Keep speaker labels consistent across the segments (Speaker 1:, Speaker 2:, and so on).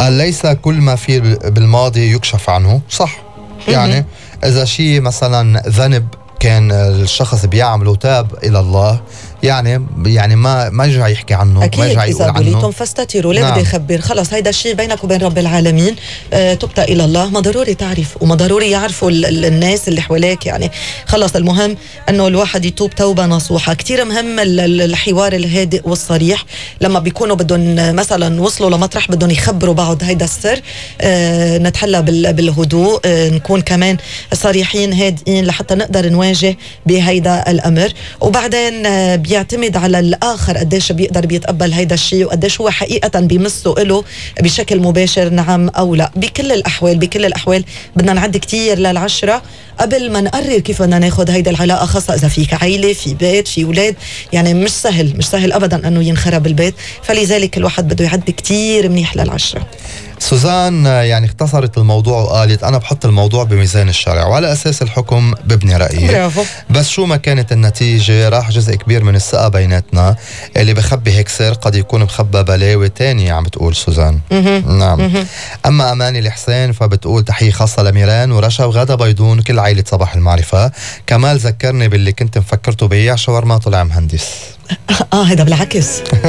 Speaker 1: قال ليس كل ما في بالماضي يكشف عنه. صح. يعني إذا شيء مثلا ذنب كان الشخص بيعمله وتاب إلى الله، يعني ما يرجع يحكي عنه،
Speaker 2: أكيد.
Speaker 1: ما يرجع يقول عنه.
Speaker 2: إذا بليتم فاستتروا، ليه بدي يخبر؟ خلص هيدا الشيء بينك وبين رب العالمين. تبت إلى الله، ما ضروري تعرف وما ضروري يعرفوا الناس اللي حواليك. يعني خلص المهم أنه الواحد يتوب توبة نصوحة. كتير مهم الحوار الهادئ والصريح لما بيكونوا بدهم مثلا وصلوا لمطرح بدهم يخبروا بعض هيدا السر. نتحلى بالهدوء، نكون كمان صريحين هادئين لحتى نقدر نواجه بهيدا الأمر. وبعدين بيعتمد على الآخر قديش بيقدر بيتقبل هيدا الشيء وقديش هو حقيقة بيمسه له بشكل مباشر، نعم أو لا. بكل الأحوال بدنا نعد كتير لل10 قبل ما نقرر كيف بدنا ناخد هيدا العلاقة، خاصة إذا فيك عائلة، في بيت، في أولاد. يعني مش سهل أبدا أنه ينخرب البيت، فلذلك الواحد بده يعد كتير منيح لل10.
Speaker 1: سوزان يعني اختصرت الموضوع وقالت أنا بحط الموضوع بميزان الشرع وعلى أساس الحكم ببني رأيي.
Speaker 2: برافو.
Speaker 1: بس شو ما كانت النتيجة راح جزء كبير من الثقة بيناتنا اللي بخبي هيك سر قد يكون مخبى بلاوي تانية، عم بتقول سوزان. نعم. أما أماني الحسين فبتقول تحية خاصة لميران ورشا وغادة بيضون كل عائلة صباح المعرفة. كمال ذكرني باللي كنت مفكرته بيع شاورما طلع مهندس.
Speaker 2: هيدا بالعكس.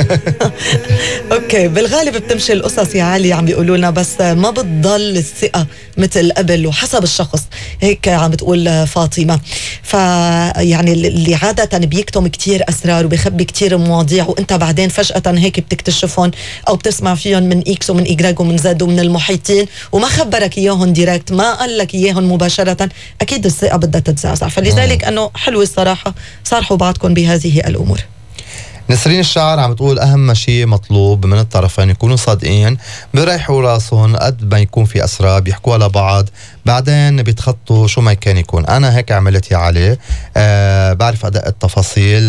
Speaker 2: اوكي، بالغالب بتمشي القصص يا علي، عم بيقولوا لنا، بس ما بتضل الثقة مثل قبل وحسب الشخص. هيك عم بتقول فاطمة. فيعني اللي عادة بيكتم كتير أسرار وبيخبي كتير مواضيع وانت بعدين فجأة هيك بتكتشفهم أو بتسمع فيهم من إكس ومن إيجراج ومن زد ومن المحيطين وما خبرك إياهم ديركت، ما قال لك إياهم مباشرة، أكيد الثقة بدها تتزعزع. فلذلك أنه حلو الصراحة صارحوا بعضكم بهذه الأمور.
Speaker 1: نسرين الشاعر عم تقول أهم شيء مطلوب من الطرفين يكونوا صادقين، بيريحوا راسهم قد ما يكون في أسرار بيحكوها لبعض، بعدين بيتخطوا شو ما كان يكون. أنا هيك عملت يا علي. بعرف أدق التفاصيل.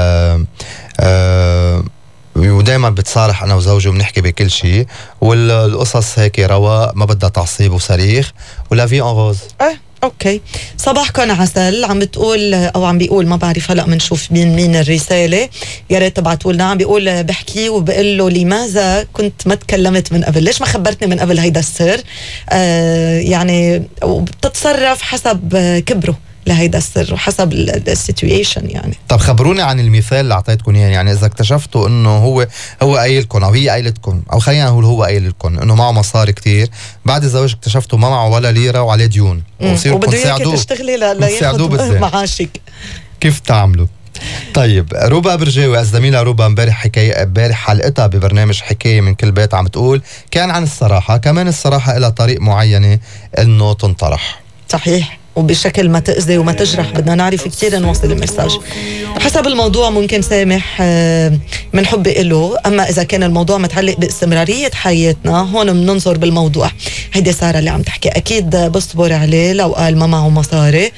Speaker 1: ودايما بتصارح أنا وزوجي وبنحكي بكل شيء، والقصص هيك رواق، ما بدها تعصيب وصريخ، ولا في أغوز.
Speaker 2: اوكي، صباحكم عسل. عم بتقول او عم بيقول، ما بعرف هلا بنشوف مين الرساله، يا ريت تبعتوا لنا. عم بيقول بحكي وبقول له لماذا كنت ما تكلمت من قبل، ليش ما خبرتني من قبل هيدا السر. يعني وبتتصرف حسب كبره لهيدا السر وحسب السيتويشن. يعني طب
Speaker 1: خبروني عن المثال اللي اعطيتكم اياه. يعني اذا اكتشفتوا انه هو قايلكم او هي قايلتكم، او خلينا نقول هو قايلكم انه معه مصاري كتير، بعد الزواج اكتشفتوا ما معه ولا ليره وعليه ديون،
Speaker 2: وبده اياك تشتغلي لياخذ معاشك،
Speaker 1: كيف تعملوا؟ طيب روبا برجاوي، الزميلة روبا امبارح حلقتها ببرنامج حكاية من كل بيت عم تقول كان عن الصراحة، كمان الصراحة إلى طريق معينة انه تنطرح.
Speaker 2: صحيح، وبشكل ما تأذي وما تجرح. بدنا نعرف كتير نوصل المساج حسب الموضوع. ممكن سامح من حبي له، أما إذا كان الموضوع متعلق باستمرارية حياتنا هون بننظر بالموضوع. هيدي سارة اللي عم تحكي، أكيد بصبر عليه لو قال ما معه مصاري.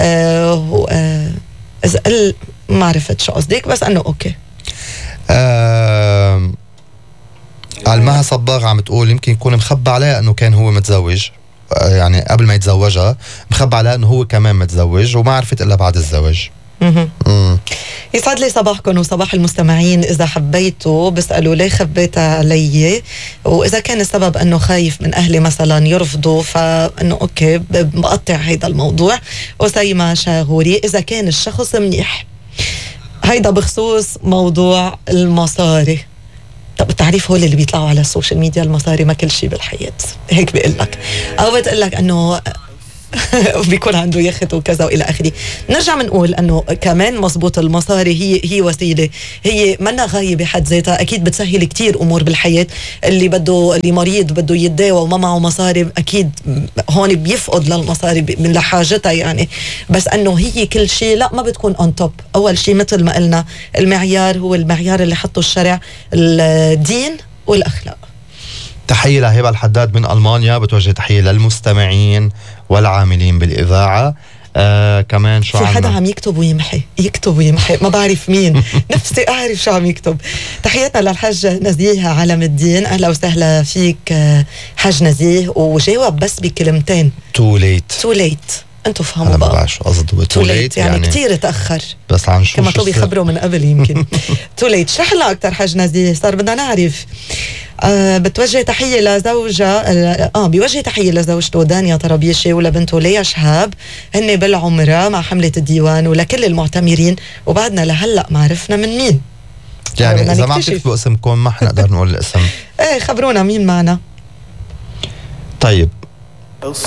Speaker 2: إذا قال ما عرفت شو قصدك، بس أنه أوكي.
Speaker 1: علمها صباغ عم تقول يمكن يكون مخبى عليها أنه كان هو متزوج، يعني قبل ما يتزوجها مخبى عليها انه هو كمان متزوج وما عرفت الا بعد الزواج.
Speaker 2: يسعد لي صباحكم وصباح المستمعين. اذا حبيتوا بسألوا ليه خبيتها علي، واذا كان السبب انه خايف من اهلي مثلا يرفضوا، فانه اوكي بقطع هيدا الموضوع. أسيمة شاغوري، اذا كان الشخص منيح. هيدا بخصوص موضوع المصاري. طب التعريف هو اللي بيطلعوا على السوشيال ميديا، المصاري ما كل شيء بالحياة، هيك بيقول لك، او بتقول لك انه بيكون عنده يخت وكذا والى اخره. نرجع بنقول انه كمان مزبوط، المصاري هي وسيله، هي منا غايه بحد ذاتها. اكيد بتسهل كتير امور بالحياه. اللي مريض بده يتداوى وما معه مصاري، اكيد هون بيفقد للمصاري من لحاجتها يعني. بس انه هي كل شيء لا، ما بتكون اون توب. اول شيء مثل ما قلنا المعيار هو المعيار اللي حطه الشرع، الدين والاخلاق.
Speaker 1: تحية لهبة الحداد من ألمانيا، بتوجه تحية للمستمعين والعاملين بالإذاعة. كمان شو
Speaker 2: في حدا عم يكتب ويمحي ما بعرف مين. نفسي أعرف شو عم يكتب. تحياتنا للحاج نزيه علم الدين، أهلا وسهلا فيك حاج نزيه. وجاوب بس بكلمتين، too late. انتوا فهموا بقى،
Speaker 1: أنا شو قصده too late
Speaker 2: يعني كتير تأخر،
Speaker 1: بس عن شو
Speaker 2: كما طلب يخبروا من قبل يمكن. too late. شرح لنا أكتر حاج نزيه، صار بدنا نعرف. بتوجه تحية لزوجة بيوجه تحية لزوجته دانيا طرابيشي ولبنته ليا شهاب، هن بالعمرة مع حملة الديوان، ولكل المعتمرين، وبعدنا لهلأ ما عرفنا من مين.
Speaker 1: يعني إذا ما عم تكتبوا اسمكم ما حنقدر نقول الاسم.
Speaker 2: ايه خبرونا مين معنا.
Speaker 1: طيب